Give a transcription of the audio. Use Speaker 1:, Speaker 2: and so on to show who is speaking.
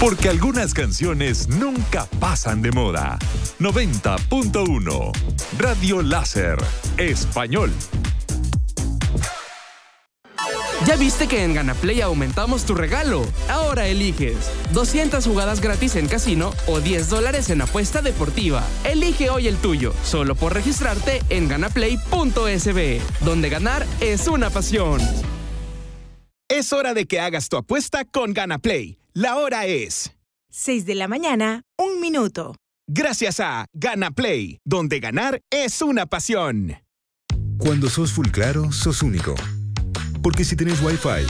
Speaker 1: Porque algunas canciones nunca pasan de moda. 90.1 Radio Láser Español.
Speaker 2: ¿Ya viste que en Ganaplay aumentamos tu regalo? Ahora eliges 200 jugadas gratis en casino o $10 en apuesta deportiva. Elige hoy el tuyo, solo por registrarte en ganaplay.sb, donde ganar es una pasión.
Speaker 3: Es hora de que hagas tu apuesta con Ganaplay. La hora es
Speaker 4: 6 de la mañana, 1 minuto.
Speaker 3: Gracias a Ganaplay, donde ganar es una pasión.
Speaker 5: Cuando sos full claro, sos único. Porque si tenés Wi-Fi